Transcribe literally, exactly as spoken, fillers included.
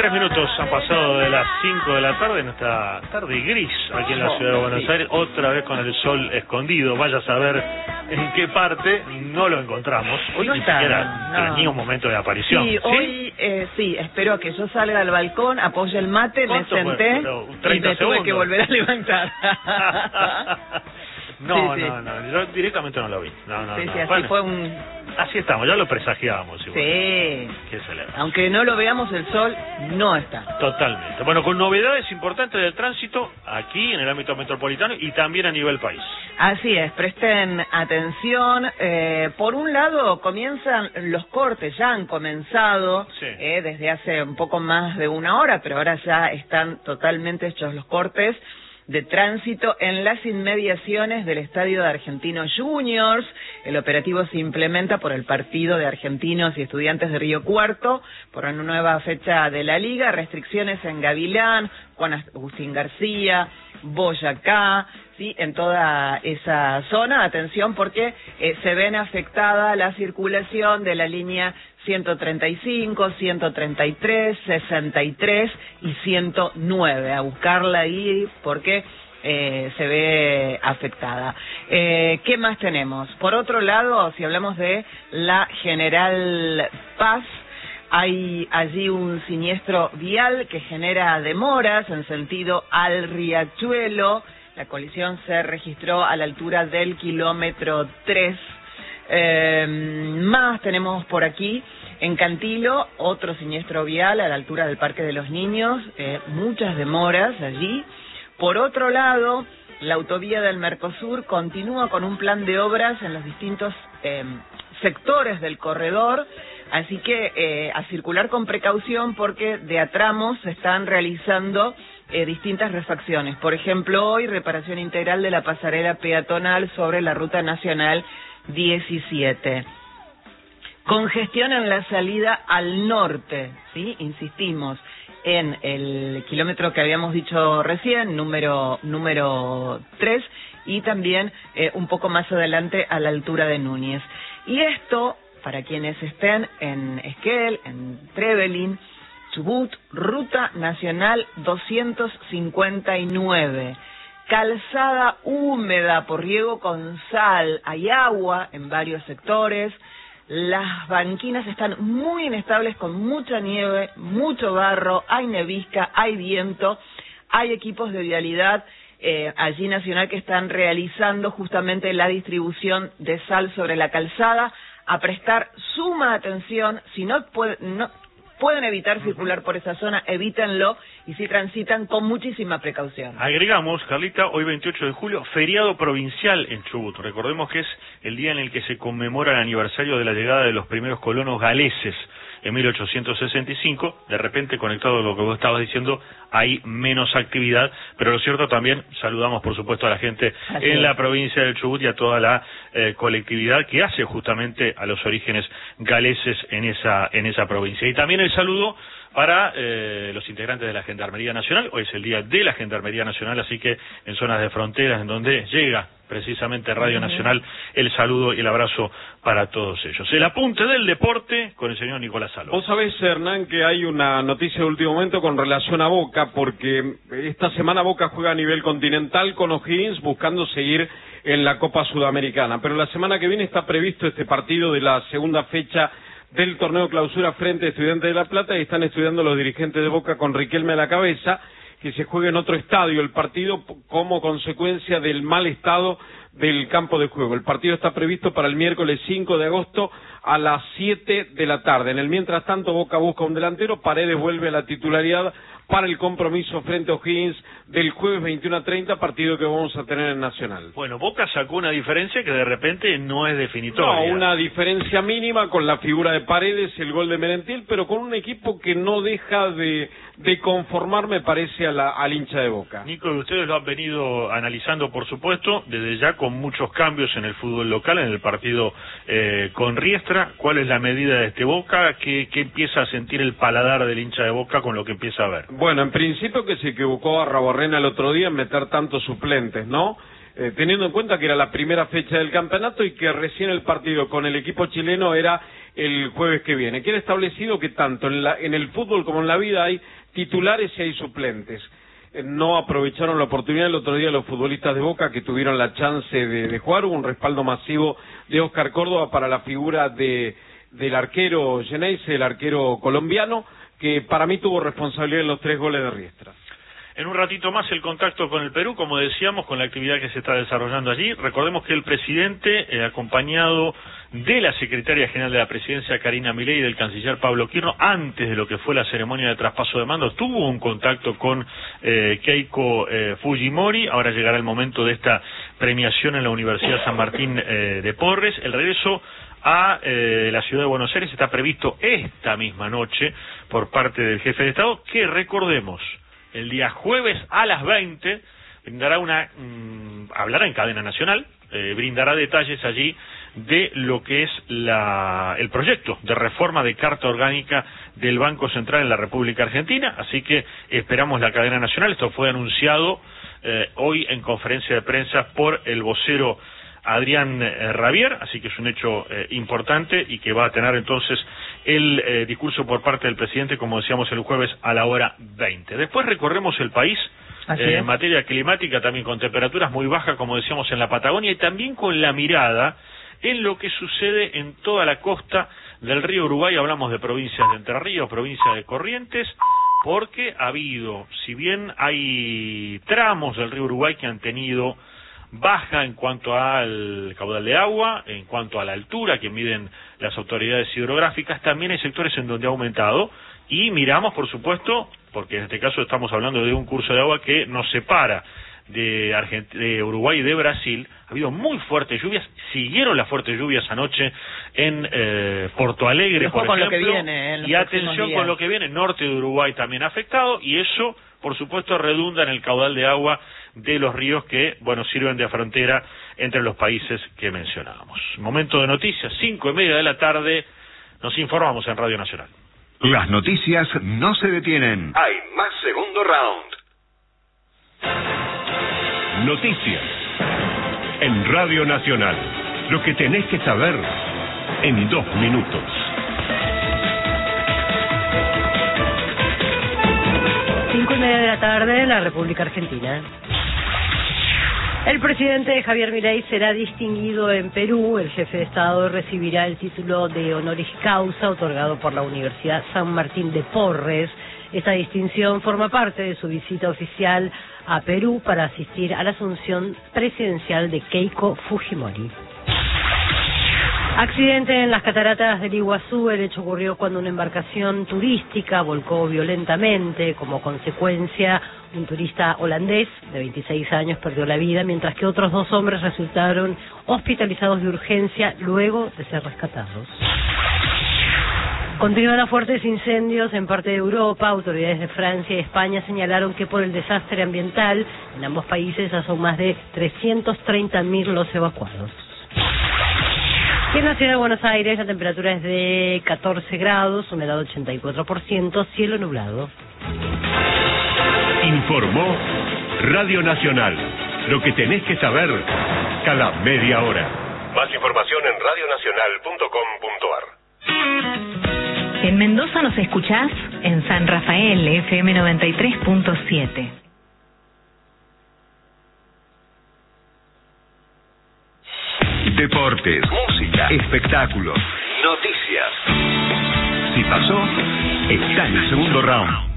veintitrés minutos han pasado de las cinco de la tarde, en esta tarde gris aquí en la ciudad de Buenos Aires, otra vez con el sol escondido. Vaya a saber en qué parte no lo encontramos. Hoy no ni está, siquiera no. tenía un momento de aparición. Sí, ¿Sí? hoy eh, sí, espero que yo salga al balcón, apoye el mate, me senté fue? y me segundos. tuve que volver a levantar. No, sí, sí. no, no, yo directamente no lo vi. No, no, sí, no. sí, así Bueno, fue un... así estamos, ya lo presagiábamos. Igual. Sí. ¿Qué se le va? Aunque no lo veamos, el sol no está. Totalmente. Bueno, con novedades importantes del tránsito aquí en el ámbito metropolitano y también a nivel país. Así es, presten atención. Eh, por un lado, comienzan los cortes, ya han comenzado Sí. eh, desde hace un poco más de una hora, pero ahora ya están totalmente hechos los cortes de tránsito en las inmediaciones del estadio de Argentinos Juniors. El operativo se implementa por el partido de Argentinos y Estudiantes de Río Cuarto, por una nueva fecha de la liga, restricciones en Gavilán, Juan Agustín García, Boyacá, sí, en toda esa zona. Atención porque eh, se ven afectada la circulación de la línea ciento treinta y cinco, ciento treinta y tres, sesenta y tres y ciento nueve. A buscarla ahí porque eh, se ve afectada. Eh, ¿Qué más tenemos? Por otro lado, si hablamos de la General Paz, hay allí un siniestro vial que genera demoras en sentido al Riachuelo. La colisión se registró a la altura del kilómetro tres. Eh, más tenemos por aquí en Cantilo otro siniestro vial a la altura del Parque de los Niños, eh, muchas demoras allí. Por otro lado, la autovía del Mercosur continúa con un plan de obras en los distintos eh, sectores del corredor, así que eh, a circular con precaución porque de a tramos se están realizando eh, distintas refacciones. Por ejemplo, hoy reparación integral de la pasarela peatonal sobre la Ruta Nacional diecisiete. Congestión en la salida al norte, ¿sí? Insistimos en el kilómetro que habíamos dicho recién, número número tres, y también eh, un poco más adelante a la altura de Núñez. Y esto, para quienes estén en Esquel, en Trevelin, Chubut, Ruta Nacional doscientos cincuenta y nueve. Calzada húmeda por riego con sal, hay agua en varios sectores, las banquinas están muy inestables con mucha nieve, mucho barro, hay nevisca, hay viento, hay equipos de vialidad eh, allí nacional que están realizando justamente la distribución de sal sobre la calzada. A prestar suma atención, si no puede, no pueden evitar circular por esa zona, evítenlo, y si transitan con muchísima precaución. Agregamos, Carlita, hoy veintiocho de julio, feriado provincial en Chubut. Recordemos que es el día en el que se conmemora el aniversario de la llegada de los primeros colonos galeses en mil ochocientos sesenta y cinco. De repente, conectado a lo que vos estabas diciendo, hay menos actividad, pero lo cierto también, saludamos por supuesto a la gente Así en es. la provincia del Chubut y a toda la eh, colectividad que hace justamente a los orígenes galeses en esa en esa provincia. Y también el saludo para eh, los integrantes de la Gendarmería Nacional. Hoy es el día de la Gendarmería Nacional, así que en zonas de fronteras en donde llega precisamente Radio Nacional, el saludo y el abrazo para todos ellos. El apunte del deporte con el señor Nicolás Salvo. Vos sabés, Hernán, que hay una noticia de último momento con relación a Boca, porque esta semana Boca juega a nivel continental con O'Higgins buscando seguir en la Copa Sudamericana, pero la semana que viene está previsto este partido de la segunda fecha del torneo clausura frente a Estudiantes de La Plata, y están estudiando los dirigentes de Boca con Riquelme a la cabeza que se juegue en otro estadio el partido como consecuencia del mal estado del campo de juego. El partido está previsto para el miércoles cinco de agosto a las siete de la tarde. En el mientras tanto, Boca busca un delantero, Paredes vuelve a la titularidad para el compromiso frente a O'Higgins del jueves veintiuno a treinta, partido que vamos a tener en Nacional. Bueno, Boca sacó una diferencia que de repente no es definitoria. No, una diferencia mínima con la figura de Paredes, el gol de Merentiel, pero con un equipo que no deja de, de conformar, me parece, a la, al hincha de Boca. Nico, ustedes lo han venido analizando, por supuesto, desde ya con muchos cambios en el fútbol local, en el partido eh, con Riestra. ¿Cuál es la medida de este Boca? ¿Qué, qué empieza a sentir el paladar del hincha de Boca con lo que empieza a ver? Bueno, en principio que se equivocó a Raborrena el otro día en meter tantos suplentes, ¿no? eh, teniendo en cuenta que era la primera fecha del campeonato y que recién el partido con el equipo chileno era el jueves que viene. Queda establecido que tanto en, la, en el fútbol como en la vida hay titulares y hay suplentes. Eh, no aprovecharon la oportunidad el otro día los futbolistas de Boca que tuvieron la chance de, de jugar. Hubo un respaldo masivo de Oscar Córdoba para la figura de del arquero Geneise, el arquero colombiano, que para mí tuvo responsabilidad en los tres goles de Riestra. En un ratito más el contacto con el Perú, como decíamos, con la actividad que se está desarrollando allí. Recordemos que el presidente, eh, acompañado de la secretaria general de la presidencia, Karina Milei, y del canciller Pablo Quirno, antes de lo que fue la ceremonia de traspaso de mando, tuvo un contacto con eh, Keiko eh, Fujimori. Ahora llegará el momento de esta premiación en la Universidad San Martín eh, de Porres. El regreso a eh, la ciudad de Buenos Aires está previsto esta misma noche por parte del jefe de Estado, que recordemos, el día jueves a las veinte brindará una, mmm, hablará en cadena nacional, eh, brindará detalles allí de lo que es la, el proyecto de reforma de Carta Orgánica del Banco Central en la República Argentina, así que esperamos la cadena nacional. Esto fue anunciado eh, hoy en conferencia de prensa por el vocero Adrián eh, Rabier, así que es un hecho eh, importante y que va a tener entonces el eh, discurso por parte del presidente, como decíamos el jueves a la hora veinte. Después recorremos el país eh, en materia climática, también con temperaturas muy bajas, como decíamos en la Patagonia, y también con la mirada en lo que sucede en toda la costa del río Uruguay. Hablamos de provincias de Entre Ríos, provincia de Corrientes, porque ha habido, si bien hay tramos del río Uruguay que han tenido baja en cuanto al caudal de agua, en cuanto a la altura que miden las autoridades hidrográficas, también hay sectores en donde ha aumentado, y miramos, por supuesto, porque en este caso estamos hablando de un curso de agua que nos separa de, Argent- de Uruguay y de Brasil. Ha habido muy fuertes lluvias, siguieron las fuertes lluvias anoche en eh, Porto Alegre, por con ejemplo, lo que viene, eh, y atención con lo que viene, norte de Uruguay también afectado, y eso, por supuesto, redunda en el caudal de agua de los ríos que, bueno, sirven de frontera entre los países que mencionábamos. Momento de noticias, cinco y media de la tarde, nos informamos en Radio Nacional. Las noticias no se detienen. Hay más segundo round. Noticias en Radio Nacional. Lo que tenés que saber en dos minutos. Cinco y media de la tarde en la República Argentina. El presidente Javier Milei será distinguido en Perú. El jefe de Estado recibirá el título de honoris causa otorgado por la Universidad San Martín de Porres. Esta distinción forma parte de su visita oficial a Perú para asistir a la asunción presidencial de Keiko Fujimori. Accidente en las cataratas del Iguazú. El hecho ocurrió cuando una embarcación turística volcó violentamente. Como consecuencia, un turista holandés de veintiséis años perdió la vida, mientras que otros dos hombres resultaron hospitalizados de urgencia luego de ser rescatados. Continúan los fuertes incendios en parte de Europa. Autoridades de Francia y España señalaron que por el desastre ambiental en ambos países ya son más de trescientos treinta mil los evacuados. Y en la ciudad de Buenos Aires la temperatura es de catorce grados, humedad ochenta y cuatro por ciento, cielo nublado. Informó Radio Nacional. Lo que tenés que saber cada media hora. Más información en radio nacional punto com punto ar. En Mendoza nos escuchás en San Rafael, F M noventa y tres punto siete. Deportes, Música, espectáculos, noticias. si pasó, está en el segundo round.